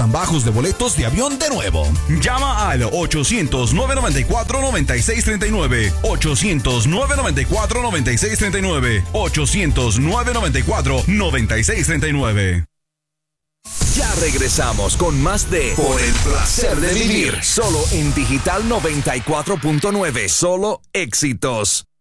tan bajos de boletos de avión de nuevo. Llama al 800-994-9639. 800-994-9639. 800-994-9639. Ya regresamos con más de Por el placer de vivir. Solo en Digital 94.9. Solo éxitos.